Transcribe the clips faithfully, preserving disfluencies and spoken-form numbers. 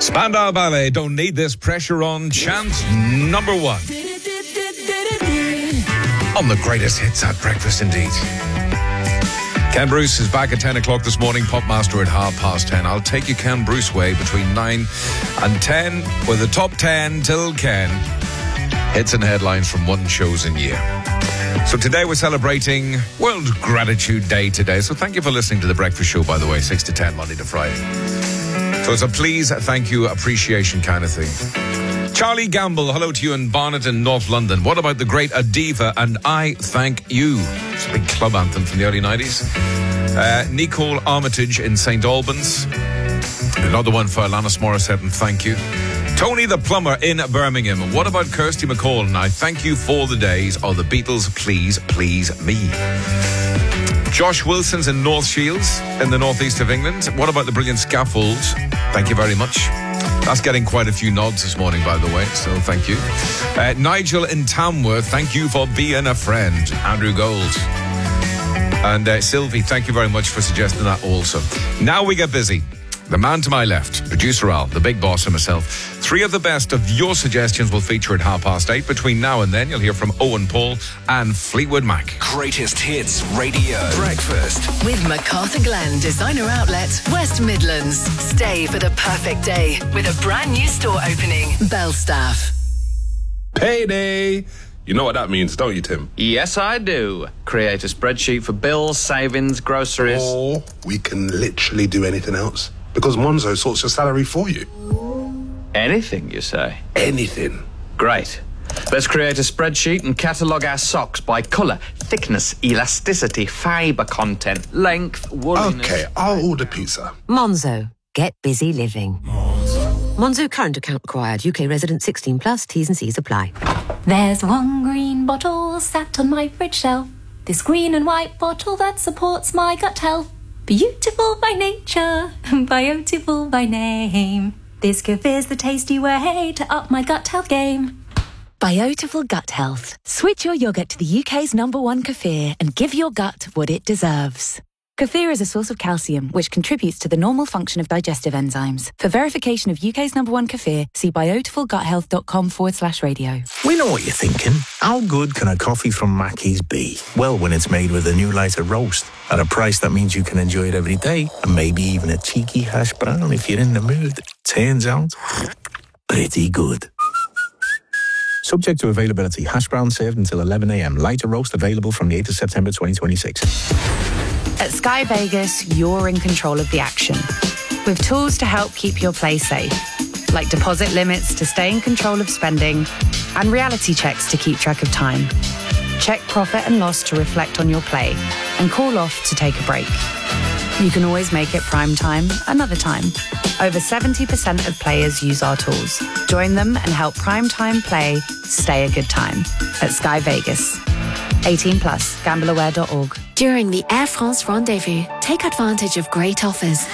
Spandau Ballet, Don't Need This Pressure On, chant number one. On the greatest hits at breakfast indeed. Ken Bruce is back at ten o'clock this morning, Popmaster at half past ten. I'll take you Ken Bruce way between nine and ten with the top ten till Ken. Hits and headlines from one chosen year. So today we're celebrating World Gratitude Day today. So thank you for listening to The Breakfast Show, by the way, six to ten, Monday to Friday. So it's a please, thank you, appreciation kind of thing. Charlie Gamble, hello to you in Barnet in North London. What about the great Adiva and I Thank You? It's a big club anthem from the early nineties. Uh, Nicole Armitage in Saint Albans. Another one for Alanis Morissette and Thank You. Tony the Plumber in Birmingham. What about Kirsty McCall and I Thank You for the Days of the Beatles, Please, Please Me. Josh Wilson's in North Shields in the northeast of England. What about the brilliant Scaffolds? Thank you very much. That's getting quite a few nods this morning, by the way, so thank you. Uh, Nigel in Tamworth, thank you for being a friend. Andrew Gold. And uh, Sylvie, thank you very much for suggesting that also. Now we get busy. The man to my left, producer Al, the big boss himself. Three of the best of your suggestions will feature at half past eight. Between now and then, you'll hear from Owen Paul and Fleetwood Mac. Greatest Hits Radio Breakfast. With MacArthur Glen Designer Outlet, West Midlands. Stay for the perfect day with a brand new store opening. Belstaff. Payday! You know what that means, don't you, Tim? Yes, I do. Create a spreadsheet for bills, savings, groceries. Or we can literally do anything else. Because Monzo sorts your salary for you. Anything, you say? Anything. Great. Let's create a spreadsheet and catalogue our socks by colour, thickness, elasticity, fibre content, length, wooliness. Okay, I'll order pizza. Monzo. Get busy living. Monzo. Monzo current account required. U K resident sixteen plus. T's and C's apply. There's one green bottle sat on my fridge shelf. This green and white bottle that supports my gut health. Beautiful by nature, beautiful by name. This Kefir's the tasty way to up my gut health game. Beautiful Gut Health. Switch your yoghurt to the U K's number one Kefir and give your gut what it deserves. Kefir is a source of calcium, which contributes to the normal function of digestive enzymes. For verification of U K's number one Kefir, see beautifulguthealth.com forward slash radio. We know what you're thinking. How good can a coffee from Mackey's be? Well, when it's made with a new lighter roast, at a price that means you can enjoy it every day, and maybe even a cheeky hash brown if you're in the mood. Turns out, pretty good. Subject to availability. Hash brown served until eleven a.m. Lighter roast available from the eighth of September twenty twenty-six. At Sky Vegas, you're in control of the action. With tools to help keep your play safe, like deposit limits to stay in control of spending, and reality checks to keep track of time. Check profit and loss to reflect on your play, and call off to take a break. You can always make it prime time another time. Over seventy percent of players use our tools. Join them and help prime time play stay a good time at Sky Vegas. eighteen plus, gamble aware dot org. During the Air France Rendezvous, take advantage of great offers.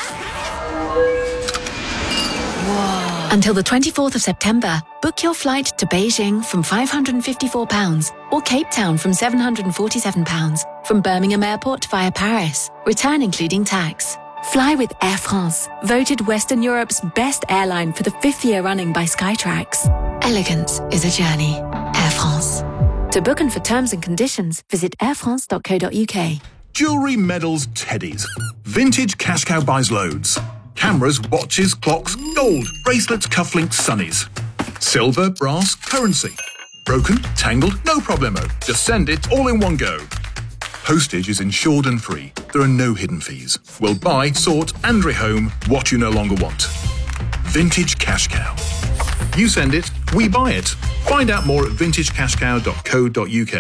Whoa. Until the twenty-fourth of September, book your flight to Beijing from five hundred fifty-four pounds or Cape Town from seven hundred forty-seven pounds. From Birmingham Airport via Paris, return including tax. Fly with Air France, voted Western Europe's best airline for the fifth year running by Skytrax. Elegance is a journey. Air France. To book and for terms and conditions, visit air france dot co dot uk. Jewellery, medals, teddies. Vintage Cash Cow buys loads. Cameras, watches, clocks, gold, bracelets, cufflinks, sunnies. Silver, brass, currency. Broken, tangled, no problemo. Just send it all in one go. Postage is insured and free. There are no hidden fees. We'll buy, sort and rehome what you no longer want. Vintage Cash Cow. You send it, we buy it. Find out more at vintage cash cow dot co dot uk.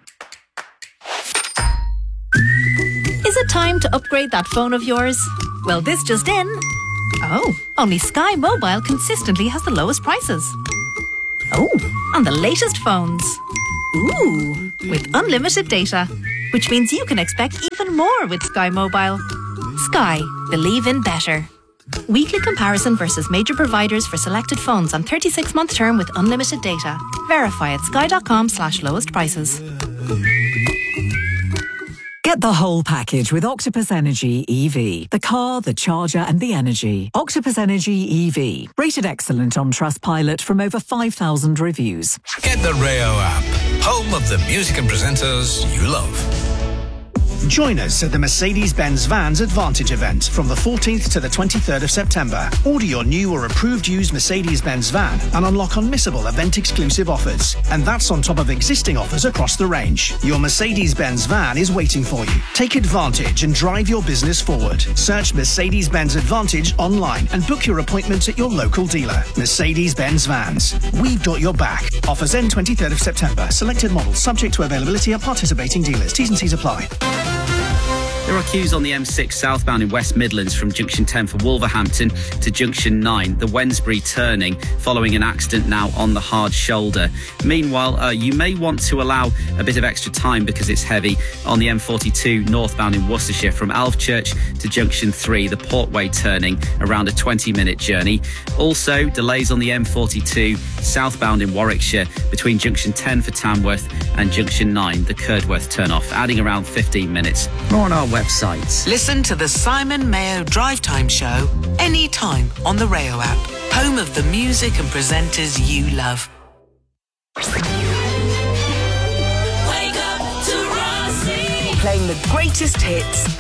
Is it time to upgrade that phone of yours? Well, this just in. Oh, only Sky Mobile consistently has the lowest prices. Oh, on the latest phones. Ooh, with unlimited data, which means you can expect even more with Sky Mobile. Sky, believe in better. Weekly comparison versus major providers for selected phones on thirty-six month term with unlimited data. Verify at sky dot com slash lowest prices. Get the whole package with Octopus Energy E V. The car, the charger and the energy. Octopus Energy E V. Rated excellent on Trustpilot from over five thousand reviews. Get the Rayo app, home of the music and presenters you love. Join us at the Mercedes-Benz Vans Advantage event from the fourteenth to the twenty-third of September. Order your new or approved used Mercedes-Benz van and unlock unmissable event-exclusive offers. And that's on top of existing offers across the range. Your Mercedes-Benz van is waiting for you. Take advantage and drive your business forward. Search Mercedes-Benz Advantage online and book your appointment at your local dealer. Mercedes-Benz Vans. We've got your back. Offers end twenty-third of September. Selected models subject to availability at participating dealers. T's and C's apply. There are queues on the M six southbound in West Midlands from junction ten for Wolverhampton to junction nine, the Wednesbury turning, following an accident now on the hard shoulder. Meanwhile, uh, you may want to allow a bit of extra time because it's heavy on the M forty-two northbound in Worcestershire from Alvechurch to junction three, the Portway turning, around a twenty minute journey. Also, delays on the M forty-two southbound in Warwickshire between junction ten for Tamworth and junction nine, the Curdworth turn-off, adding around fifteen minutes. More on our website. Listen to the Simon Mayo Drive Time Show anytime on the Rayo app, home of the music and presenters you love. Wake up to Rossi. Playing the greatest hits